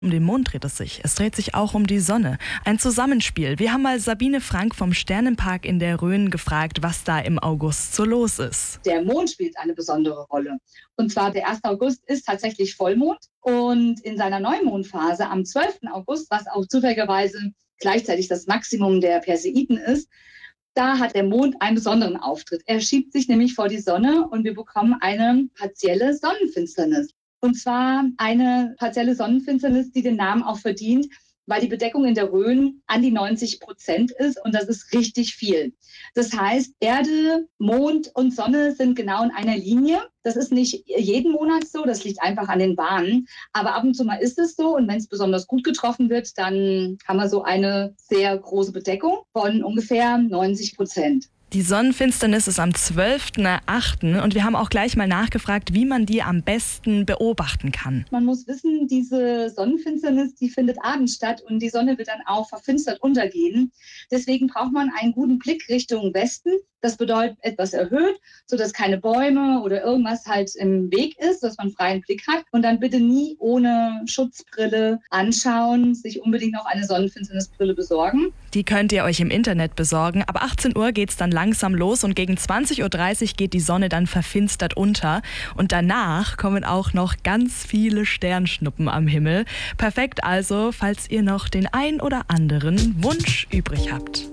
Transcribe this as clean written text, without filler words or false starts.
Um den Mond dreht es sich. Es dreht sich auch um die Sonne. Ein Zusammenspiel. Wir haben mal Sabine Frank vom Sternenpark in der Rhön gefragt, was da im August so los ist. Der Mond spielt eine besondere Rolle. Und zwar der 1. August ist tatsächlich Vollmond. Und in seiner Neumondphase am 12. August, was auch zufälligerweise gleichzeitig das Maximum der Perseiden ist, da hat der Mond einen besonderen Auftritt. Er schiebt sich nämlich vor die Sonne und wir bekommen eine partielle Sonnenfinsternis. Und zwar eine partielle Sonnenfinsternis, die den Namen auch verdient, weil die Bedeckung in der Rhön an die 90% ist und das ist richtig viel. Das heißt, Erde, Mond und Sonne sind genau in einer Linie. Das ist nicht jeden Monat so, das liegt einfach an den Bahnen. Aber ab und zu mal ist es so und wenn es besonders gut getroffen wird, dann haben wir so eine sehr große Bedeckung von ungefähr 90%. Die Sonnenfinsternis ist am 12.8. und wir haben auch gleich mal nachgefragt, wie man die am besten beobachten kann. Man muss wissen, diese Sonnenfinsternis, die findet abends statt und die Sonne wird dann auch verfinstert untergehen. Deswegen braucht man einen guten Blick Richtung Westen. Das bedeutet etwas erhöht, sodass keine Bäume oder irgendwas halt im Weg ist, dass man freien Blick hat. Und dann bitte nie ohne Schutzbrille anschauen, sich unbedingt noch eine Sonnenfinsternisbrille besorgen. Die könnt ihr euch im Internet besorgen. Ab 18 Uhr geht es dann langsam los und gegen 20.30 Uhr geht die Sonne dann verfinstert unter. Und danach kommen auch noch ganz viele Sternschnuppen am Himmel. Perfekt also, falls ihr noch den ein oder anderen Wunsch übrig habt.